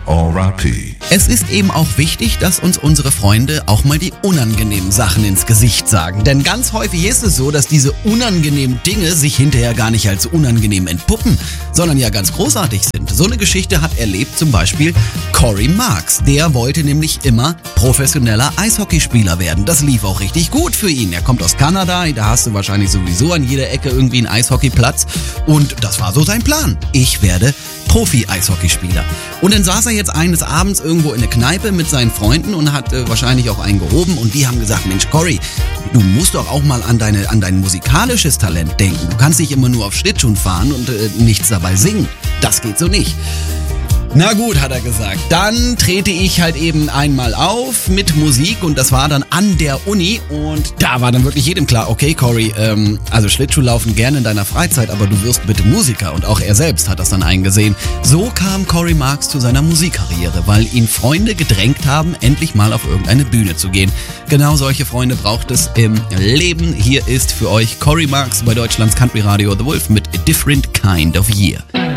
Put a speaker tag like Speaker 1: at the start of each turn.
Speaker 1: R.I.P.
Speaker 2: Es ist eben auch wichtig, dass uns unsere Freunde auch mal die unangenehmen Sachen ins Gesicht sagen. Denn ganz häufig ist es so, dass diese unangenehmen Dinge sich hinterher gar nicht als unangenehm entpuppen, sondern ja ganz großartig sind. So eine Geschichte hat erlebt zum Beispiel Corey Marks. Der wollte nämlich immer professioneller Eishockeyspieler werden. Das lief auch richtig gut für ihn. Er kommt aus Kanada, da hast du wahrscheinlich sowieso an jeder Ecke irgendwie einen Eishockeyplatz. Und das war so sein Plan. Ich werde Profi-Eishockeyspieler. Und dann saß er jetzt eines Abends irgendwo in der Kneipe mit seinen Freunden und hat wahrscheinlich auch einen gehoben und die haben gesagt, Mensch Corey, du musst doch auch mal an dein musikalisches Talent denken. Du kannst nicht immer nur auf Schlittschuhen fahren und nichts dabei singen. Das geht so nicht. Na gut, hat er gesagt, dann trete ich halt eben einmal auf mit Musik und das war dann an der Uni und da war dann wirklich jedem klar, okay Corey, also Schlittschuhlaufen gerne in deiner Freizeit, aber du wirst bitte Musiker und auch er selbst hat das dann eingesehen. So kam Corey Marks zu seiner Musikkarriere, weil ihn Freunde gedrängt haben, endlich mal auf irgendeine Bühne zu gehen. Genau solche Freunde braucht es im Leben. Hier ist für euch Corey Marks bei Deutschlands Country Radio The Wolf mit A Different Kind of Year.